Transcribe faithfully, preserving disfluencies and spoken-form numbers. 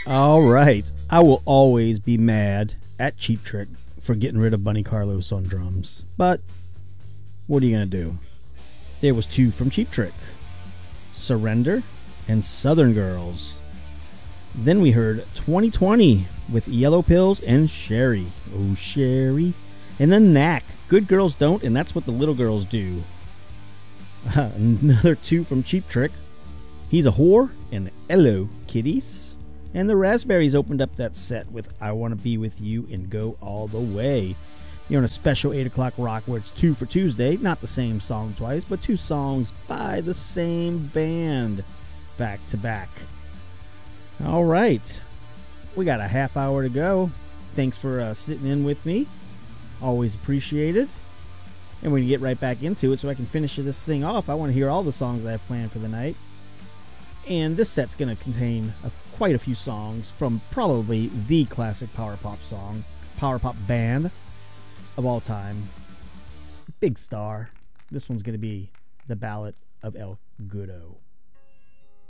All right. I will always be mad at Cheap Trick for getting rid of Bunny Carlos on drums. But what are you going to do? There was two from Cheap Trick. Surrender and Southern Girls. Then we heard twenty twenty with Yellow Pills and Sherry. Oh, Sherry. And then Knack. Good Girls Don't, and That's What the Little Girls Do. Uh, another two from Cheap Trick. He's a Whore and Hello Kitties. And the Raspberries opened up that set with I Want to Be With You and Go All the Way. You're on a special eight o'clock rock where it's two for Tuesday. Not the same song twice, but two songs by the same band back to back. All right. We got a half hour to go. Thanks for uh, sitting in with me. Always appreciated. And we're going to get right back into it so I can finish this thing off. I want to hear all the songs I have planned for the night. And this set's going to contain a, quite a few songs from probably the classic power pop song, power pop band of all time. Big Star. This one's going to be The Ballad of El Goodo.